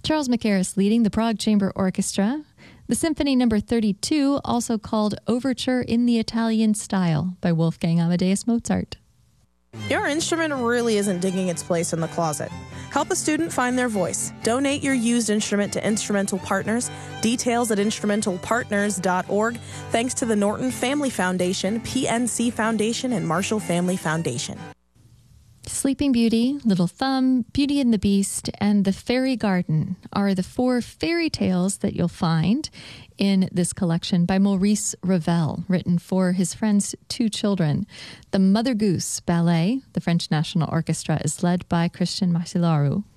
Charles Mackerras leading the Prague Chamber Orchestra. The Symphony No. 32, also called Overture in the Italian Style by Wolfgang Amadeus Mozart. Your instrument really isn't digging its place in the closet. Help a student find their voice. Donate your used instrument to Instrumental Partners. Details at instrumentalpartners.org. Thanks to the Norton Family Foundation, PNC Foundation, and Marshall Family Foundation. Sleeping Beauty, Little Thumb, Beauty and the Beast, and The Fairy Garden are the 4 fairy tales that you'll find in this collection by Maurice Ravel, written for his friend's 2 children. The Mother Goose Ballet, the French National Orchestra, is led by Christian Masilaru.